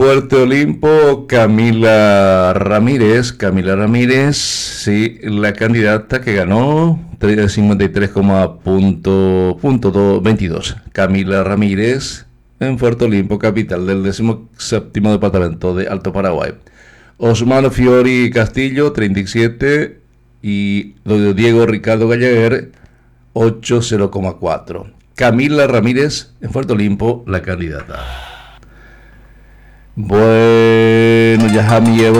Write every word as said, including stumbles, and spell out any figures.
Fuerte Olimpo, Camila Ramírez. Camila Ramírez, sí, la candidata que ganó cincuenta y tres punto veintidós. Camila Ramírez en Fuerte Olimpo, capital del decimoséptimo departamento de Alto Paraguay. Osmano Fiori Castillo, treinta y siete. Y Diego Ricardo Gallagher, ochenta coma cuatro. Camila Ramírez en Fuerte Olimpo, la candidata. Bueno, ya me llevo